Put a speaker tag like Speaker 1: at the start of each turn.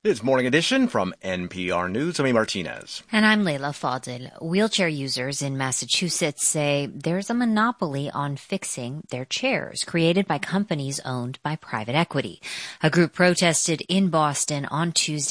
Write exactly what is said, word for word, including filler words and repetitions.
Speaker 1: It's Morning Edition from N P R News. I'm Amy Martinez.
Speaker 2: And I'm Leila Fadel. Wheelchair users in Massachusetts say there's a monopoly on fixing their chairs created by companies owned by private equity. A group protested in Boston on Tuesday